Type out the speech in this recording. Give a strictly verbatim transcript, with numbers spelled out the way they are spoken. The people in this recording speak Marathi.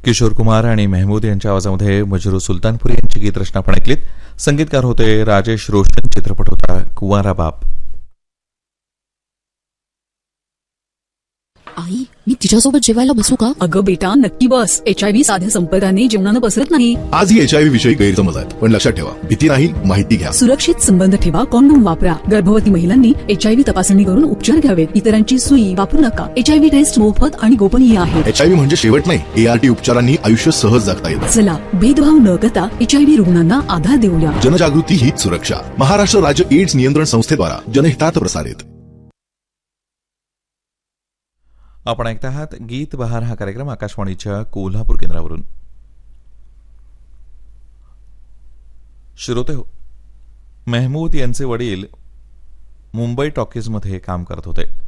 किशोर कुमार आणि मेहमूद यांच्या आवाजामध्ये मजरू सुलतानपुरी यांची गीतरचना आपण ऐकलीत. संगीतकार होते राजेश रोशन. चित्रपट होता कुंवारा बाप. आई, मी तिच्यासोबत जेवायला बसू का? अगं बेटा, नक्की बस. एचआयव्ही साध्या संपर्काने जेवणानं पसरत नाही. आजही एचआयव्ही विषयी गैरसमज आहेत, पण लक्षात ठेवा, भीती नाही, माहिती घ्या. सुरक्षित संबंध ठेवा, कॉन्डोम वापरा. गर्भवती महिलांनी एचआयव्ही तपासणी करून उपचार घ्यावेत. इतरांची सुई वापरू नका. एचआयव्ही टेस्ट मोफत आणि गोपनीय आहे. एचआयव्ही म्हणजे शेवट नाही. एआरटी उपचारांनी आयुष्य सहज जगता येतं. चला, भेदभाव न करता एचआयव्ही रुग्णांना आधार देऊया. जनजागृती हीच सुरक्षा. महाराष्ट्र राज्य एड्स नियंत्रण संस्थेद्वारा जनहितात प्रसारित. आपण ऐकत आहात गीत बहार हा कार्यक्रम आकाशवाणीच्या कोल्हापूर केंद्रावरून. श्रोते हो, मेहमूद यांचे वडील मुंबई टॉकीजमध्ये काम करत होते.